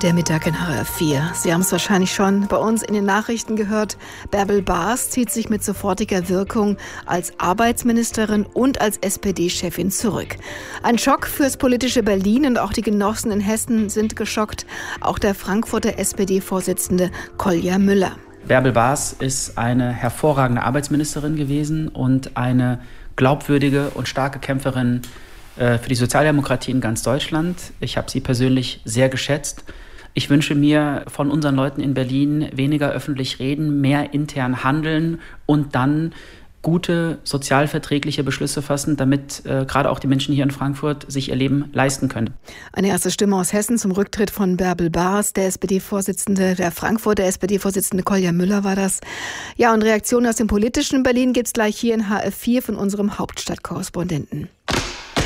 Der Mittag in HR4. Sie haben es wahrscheinlich schon bei uns in den Nachrichten gehört. Bärbel Baas zieht sich mit sofortiger Wirkung als Arbeitsministerin und als SPD-Chefin zurück. Ein Schock fürs politische Berlin und auch die Genossen in Hessen sind geschockt. Auch der Frankfurter SPD-Vorsitzende Kolja Müller. Bärbel Baas ist eine hervorragende Arbeitsministerin gewesen und eine glaubwürdige und starke Kämpferin für die Sozialdemokratie in ganz Deutschland. Ich habe sie persönlich sehr geschätzt. Ich wünsche mir von unseren Leuten in Berlin weniger öffentlich reden, mehr intern handeln und dann gute sozialverträgliche Beschlüsse fassen, damit gerade auch die Menschen hier in Frankfurt sich ihr Leben leisten können. Eine erste Stimme aus Hessen zum Rücktritt von Bärbel Baas, der Frankfurter SPD-Vorsitzende Kolja Müller war das. Ja, und Reaktionen aus dem politischen Berlin gibt's gleich hier in HR4 von unserem Hauptstadtkorrespondenten.